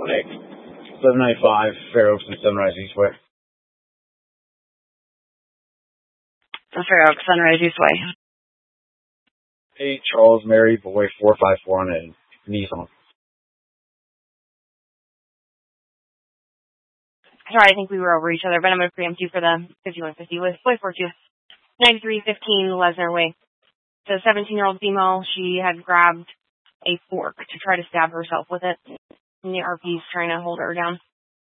795 Fair Oaks and Sunrise Eastway. Fair Oaks, Sunrise Eastway. 8 Charles Mary Boy 454 on a Nissan. Sorry, I think we were over each other, but I'm going to preempt you for the 5150 with Boy 42. 9315 Lesnar Way. The 17-year-old female, she had grabbed a fork to try to stab herself with it. And the RP's trying to hold her down.